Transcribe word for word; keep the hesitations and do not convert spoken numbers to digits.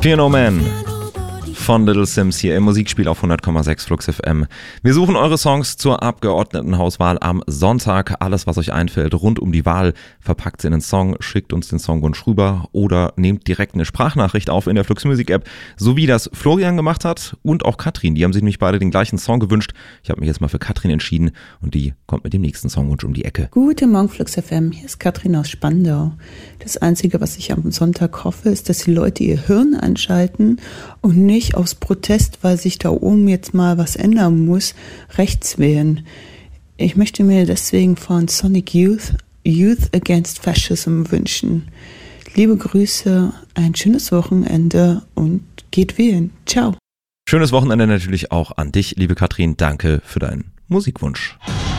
Fear No Man von Little Sims hier im Musikspiel auf hundert Komma sechs Flux F M. Wir suchen eure Songs zur Abgeordnetenhauswahl am Sonntag. Alles, was euch einfällt rund um die Wahl, verpackt sie in einen Song, schickt uns den Songwunsch rüber oder nehmt direkt eine Sprachnachricht auf in der Flux Music App, so wie das Florian gemacht hat und auch Katrin. Die haben sich nämlich beide den gleichen Song gewünscht. Ich habe mich jetzt mal für Katrin entschieden und die kommt mit dem nächsten Songwunsch um die Ecke. Guten Morgen Flux F M, hier ist Katrin aus Spandau. Das Einzige, was ich am Sonntag hoffe, ist, dass die Leute ihr Hirn einschalten und nicht aus Protest, weil sich da oben jetzt mal was ändern muss, rechts wählen. Ich möchte mir deswegen von Sonic Youth Youth Against Fascism wünschen. Liebe Grüße, ein schönes Wochenende und geht wählen. Ciao. Schönes Wochenende natürlich auch an dich, liebe Katrin. Danke für deinen Musikwunsch.